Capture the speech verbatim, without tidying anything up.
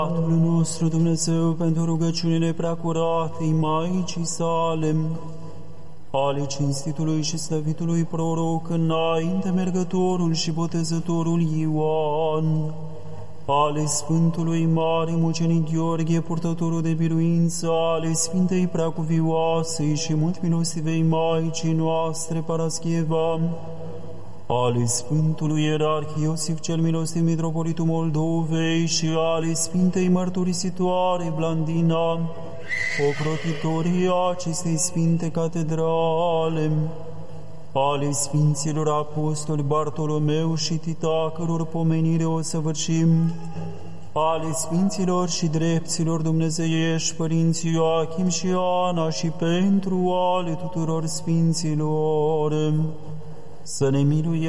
Tatăl nostru Dumnezeu, pentru rugăciunile preacuratei Maicii sale, ale cinstitului și slăvitului proroc, înainte mergătorul și botezătorul Ioan, ale Sfântului Mare Mucenic Gheorghe, purtătorul de biruință, ale Sfintei Preacuvioasei și mult milostivei Maicii noastre Parascheva, ale Sfântului Ierarh Iosif cel milostiv Mitropolitul Moldovei și ale Sfintei Mărturisitoare Blandina, ocrotitorii acestei Sfinte Catedrale, ale Sfinților Apostoli Bartolomeu și Tita, căror pomenire o săvârșim, ale Sfinților și Drepților dumnezeiești, Părinții Ioachim și Ana, și pentru ale tuturor Sfinților, să ne miluie